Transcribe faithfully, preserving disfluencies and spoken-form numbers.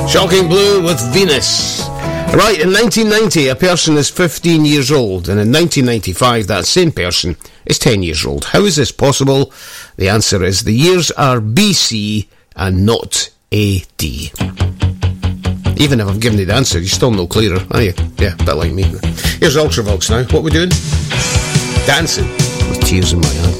Shocking Blue with Venus. Right, in nineteen ninety, a person is fifteen years old, and in nineteen ninety-five, that same person is ten years old. How is this possible? The answer is the years are B C and not A D. Even if I've given you the answer, you're still no clearer, are you? Yeah, a bit like me. Here's Ultravox now. What are we doing? Dancing with tears in my eyes.